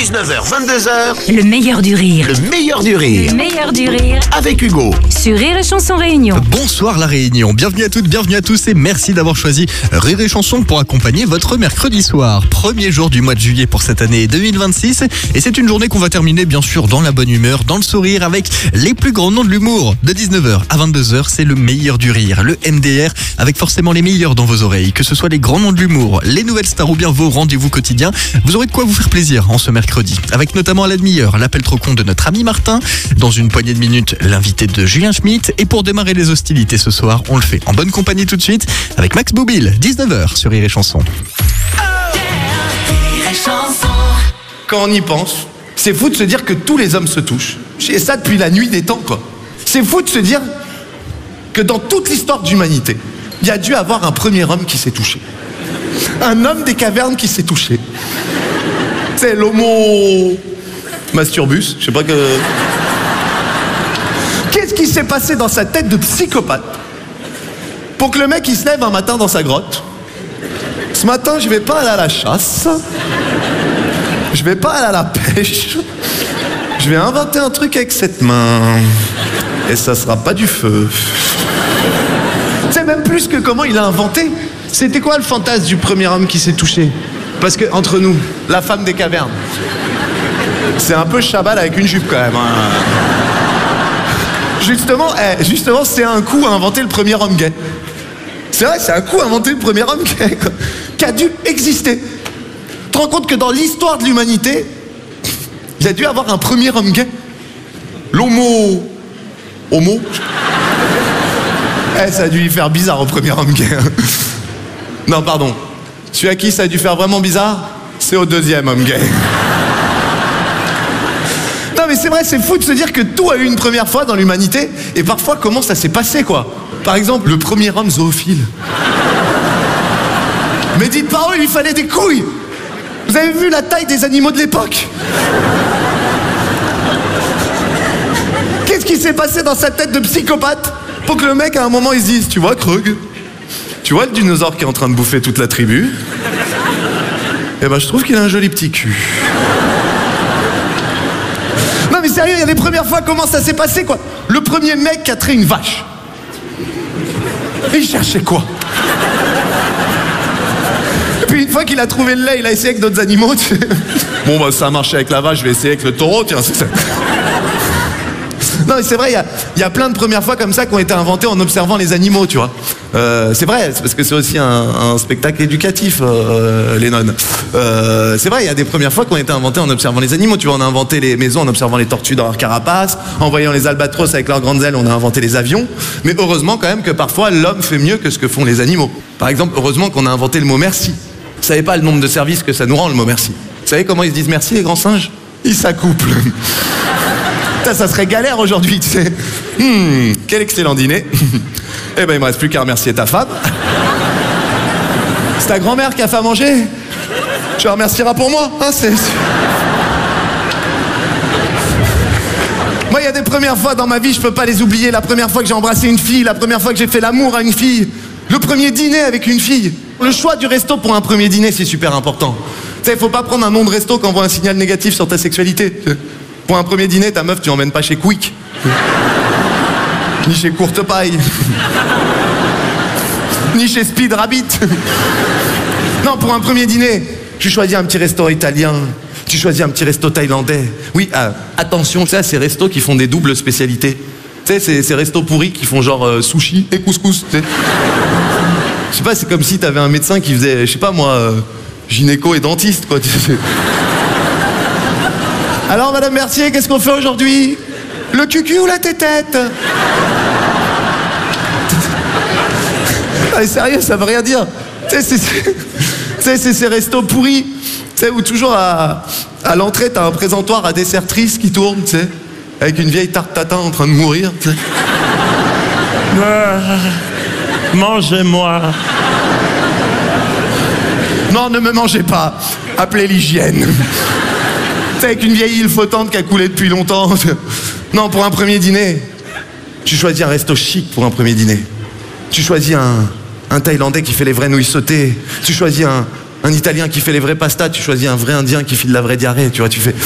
19h, 22h. Le meilleur du rire. Le meilleur du rire. Le meilleur du rire. Avec Hugo. Sur Rire et Chanson Réunion. Bonsoir la Réunion, bienvenue à toutes, bienvenue à tous et merci d'avoir choisi Rire et Chanson pour accompagner votre mercredi soir. Premier jour du mois de juillet pour cette année 2026 et c'est une journée qu'on va terminer bien sûr dans la bonne humeur, dans le sourire avec les plus grands noms de l'humour. De 19h à 22h, c'est le meilleur du rire, le MDR avec forcément les meilleurs dans vos oreilles. Que ce soit les grands noms de l'humour, les nouvelles stars ou bien vos rendez-vous quotidiens, vous aurez de quoi vous faire plaisir en ce mercredi. Avec notamment à la demi-heure, l'appel trop con de notre ami Martin. Dans une poignée de minutes, l'invité de Julien Schmitt. Et pour démarrer les hostilités ce soir, on le fait en bonne compagnie tout de suite avec Max Boublil, 19h sur Rire et Chanson. Quand on y pense, c'est fou de se dire que tous les hommes se touchent. Et ça depuis la nuit des temps, quoi. C'est fou de se dire que dans toute l'histoire de l'humanité, il y a dû avoir un premier homme qui s'est touché. Un homme des cavernes qui s'est touché. C'est l'homo masturbus, je sais pas que... Qu'est-ce qui s'est passé dans sa tête de psychopathe pour que le mec il se lève un matin dans sa grotte? Ce matin, je vais pas aller à la chasse. Je vais pas aller à la pêche. Je vais inventer un truc avec cette main. Et ça sera pas du feu. C'est même plus que comment il a inventé. C'était quoi le fantasme du premier homme qui s'est touché? Parce que, entre nous, la femme des cavernes, c'est un peu Chabal avec une jupe quand même. Justement, c'est un coup à inventer le premier homme gay. C'est vrai, c'est un coup à inventer le premier homme gay, quoi, qui a dû exister. Tu te rends compte que dans l'histoire de l'humanité, il a dû avoir un premier homme gay? L'homo... Homo? Ça a dû lui faire bizarre au premier homme gay. Non, pardon. Celui à qui ça a dû faire vraiment bizarre, c'est au deuxième homme gay. Non mais c'est vrai, c'est fou de se dire que tout a eu une première fois dans l'humanité, et parfois comment ça s'est passé, quoi. Par exemple, le premier homme zoophile. Mais dites par où il lui fallait des couilles. Vous avez vu la taille des animaux de l'époque? Qu'est-ce qui s'est passé dans sa tête de psychopathe pour que le mec à un moment il se dise, tu vois Krug, tu vois le dinosaure qui est en train de bouffer toute la tribu? Eh ben je trouve qu'il a un joli petit cul. Non mais sérieux, il y a des premières fois, comment ça s'est passé, quoi? Le premier mec qui a traité une vache. Et il cherchait quoi? Et puis une fois qu'il a trouvé le lait, il a essayé avec d'autres animaux, tu sais. Bon bah ça a marché avec la vache, je vais essayer avec le taureau, tiens, c'est ça. Non mais c'est vrai, il y a plein de premières fois comme ça qui ont été inventées en observant les animaux, tu vois. C'est vrai, c'est parce que c'est aussi un spectacle éducatif, les nonnes. C'est vrai, il y a des premières fois qui ont été inventées en observant les animaux, tu vois. On a inventé les maisons en observant les tortues dans leur carapace, en voyant les albatros avec leurs grandes ailes, on a inventé les avions. Mais heureusement quand même que parfois l'homme fait mieux que ce que font les animaux. Par exemple, heureusement qu'on a inventé le mot merci. Vous savez pas le nombre de services que ça nous rend, le mot merci. Vous savez comment ils se disent merci, les grands singes? Ils s'accouplent. Ça serait galère aujourd'hui, tu sais. Quel excellent dîner. Eh ben il me reste plus qu'à remercier ta femme. C'est ta grand-mère qui a fait à manger. Tu la remercieras pour moi, hein, Moi, il y a des premières fois dans ma vie, je peux pas les oublier. La première fois que j'ai embrassé une fille, la première fois que j'ai fait l'amour à une fille, le premier dîner avec une fille. Le choix du resto pour un premier dîner, c'est super important. Tu sais, faut pas prendre un nom de resto qui envoie un signal négatif sur ta sexualité. Pour un premier dîner, ta meuf, tu emmènes pas chez Quick. Ni chez Courte Paille. Ni chez Speed Rabbit. Non, pour un premier dîner, tu choisis un petit resto italien. Tu choisis un petit resto thaïlandais. Oui, attention, tu sais, ces restos qui font des doubles spécialités. Tu sais, ces restos pourris qui font genre sushi et couscous, tu sais. Je sais pas, c'est comme si t'avais un médecin qui faisait, je sais pas moi, gynéco et dentiste, quoi. Alors, Madame Mercier, qu'est-ce qu'on fait aujourd'hui? Le cucu ou la tétette? Allez, sérieux, ça veut rien dire. Tu sais, c'est ces restos pourris, tu sais, où toujours à l'entrée, t'as un présentoir à dessertrice qui tourne, tu sais, avec une vieille tarte tatin en train de mourir, tu sais. Mangez-moi. Non, ne me mangez pas. Appelez l'hygiène. C'est avec une vieille île flottante qui a coulé depuis longtemps. Non, pour un premier dîner, tu choisis un resto chic pour un premier dîner. Tu choisis un Thaïlandais qui fait les vraies nouilles sautées. Tu choisis Un Italien qui fait les vraies pastas, tu choisis un vrai Indien qui file la vraie diarrhée, tu vois, tu fais...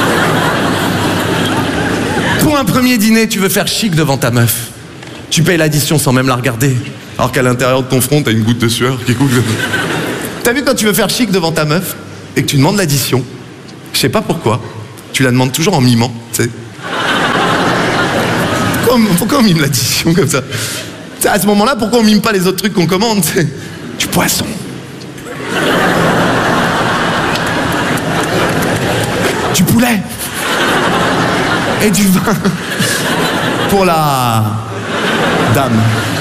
Pour un premier dîner, tu veux faire chic devant ta meuf. Tu payes l'addition sans même la regarder. Alors qu'à l'intérieur de ton front, t'as une goutte de sueur qui coule. T'as vu quand tu veux faire chic devant ta meuf et que tu demandes l'addition, je sais pas pourquoi, tu la demandes toujours en mimant, tu sais. Pourquoi on mime l'addition comme ça? T'sais, à ce moment-là, pourquoi on mime pas les autres trucs qu'on commande, t'sais? Du poisson. Du poulet. Et du vin. Pour la dame.